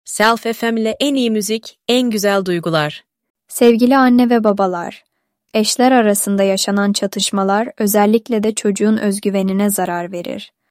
Self FM ile en iyi müzik, en güzel duygular. Sevgili anne ve babalar, eşler arasında yaşanan çatışmalar özellikle de çocuğun özgüvenine zarar verir.